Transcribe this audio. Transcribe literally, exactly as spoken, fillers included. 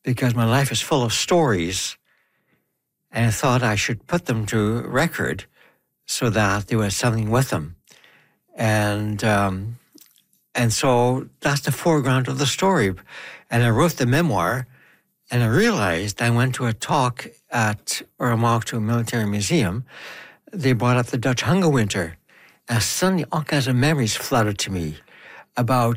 because my life is full of stories, and I thought I should put them to record so that there was something with them. And um, and so that's the foreground of the story. And I wrote the memoir, and I realized I went to a talk at Oramacto Military Museum. They brought up the Dutch Hunger Winter. And suddenly all kinds of memories flooded to me about